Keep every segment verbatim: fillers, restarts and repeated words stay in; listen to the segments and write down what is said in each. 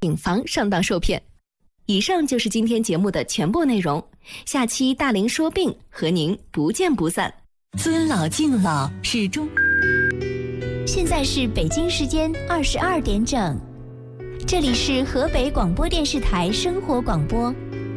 谨防上当受骗。以上就是今天节目的全部内容，下期大龄说病和您不见不散。 尊老敬老是中。 现在是北京时间二十二点整，这里是河北广播电视台生活广播。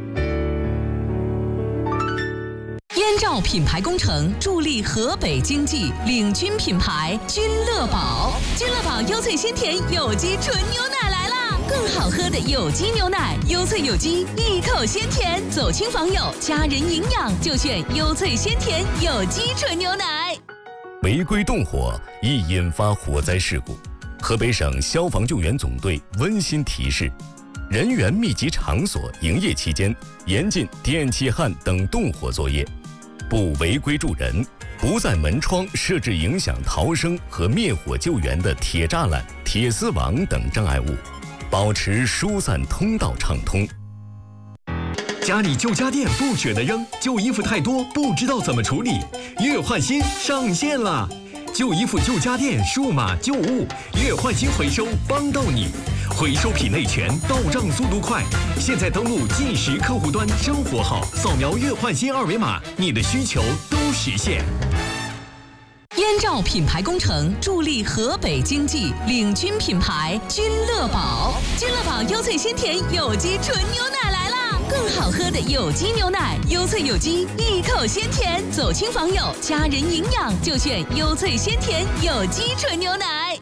燕赵品牌工程助力河北经济，领军品牌君乐宝。君乐宝优萃鲜甜有机纯牛奶来啦！更好喝的有机牛奶，优萃有机，一口鲜甜，走亲访友，家人营养就选优萃鲜甜有机纯牛奶。 违规动火易引发火灾事故，河北省消防救援总队温馨提示：人员密集场所营业期间，严禁电气焊等动火作业，不违规助人，不在门窗设置影响逃生和灭火救援的铁栅栏、铁丝网等障碍物，保持疏散通道畅通。 家里旧家电不舍得扔，旧衣服太多不知道怎么处理，月换新上线了！旧衣服、旧家电、数码旧物，月换新回收帮到你，回收品类全，到账速度快。现在登录计时客户端生活号，扫描月换新二维码，你的需求都实现。 燕赵品牌工程助力河北经济，领军品牌君乐宝。君乐宝优萃鲜甜有机纯牛奶来啦！更好喝的有机牛奶，优萃有机，一口鲜甜，走亲访友，家人营养就选优萃鲜甜有机纯牛奶。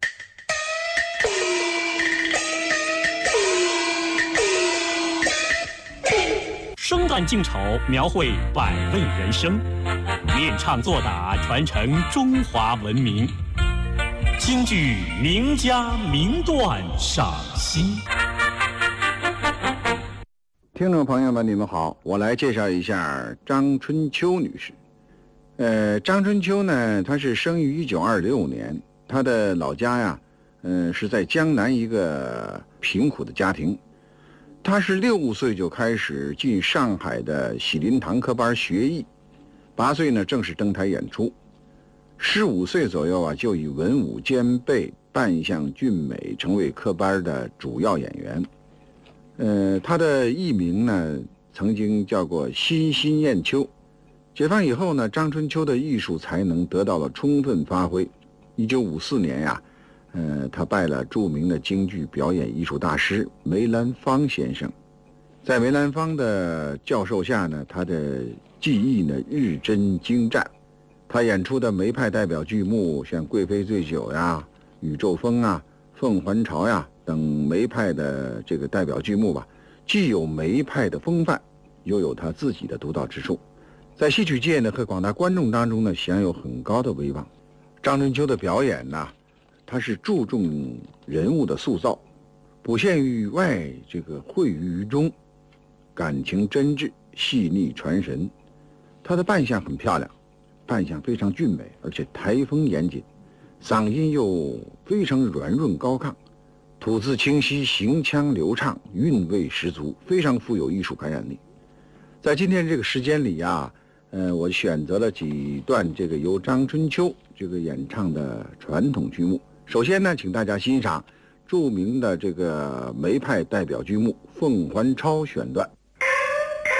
生旦净丑，描绘百味人生；练唱作打，传承中华文明。京剧名家名段赏析。 听众朋友们，你们好，我来介绍一下张春秋女士。呃，张春秋呢，她是生于一九二六年，她的老家呀，嗯，是在江南一个贫苦的家庭。她是六岁就开始进上海的喜林堂科班学艺，八岁呢正式登台演出，十五岁左右啊就以文武兼备、扮相俊美，成为科班的主要演员。呃，他的艺名呢，曾经叫过欣欣燕秋。解放以后呢，张春秋的艺术才能得到了充分发挥。一九五四年呀，呃，他拜了著名的京剧表演艺术大师梅兰芳先生。在梅兰芳的教授下呢，他的技艺呢日臻精湛。他演出的梅派代表剧目，像《贵妃醉酒》呀、《宇宙风》啊、《凤还巢》呀等梅派的这个代表剧目吧，既有梅派的风范，又有他自己的独到之处，在戏曲界呢和广大观众当中呢享有很高的威望。张春秋的表演呢，他是注重人物的塑造，不限于外，这个汇于中，感情真挚，细腻传神。他的扮相很漂亮，扮相非常俊美，而且台风严谨，嗓音又非常软润高亢，吐字清晰，行腔流畅，韵味十足，非常富有艺术感染力。在今天这个时间里呀，呃，我选择了几段这个由张春秋这个演唱的传统剧目。首先呢，请大家欣赏著名的这个梅派代表剧目《凤还巢》选段。